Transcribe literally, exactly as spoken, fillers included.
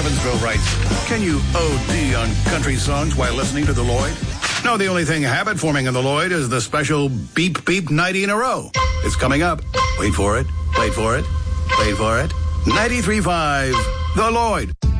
Evansville writes, can you O D on country songs while listening to the Lloyd? No, the only thing habit-forming in the Lloyd is the special beep beep ninety in a row. It's coming up. Wait for it. Wait for it. Wait for it. ninety-three point five, The Lloyd.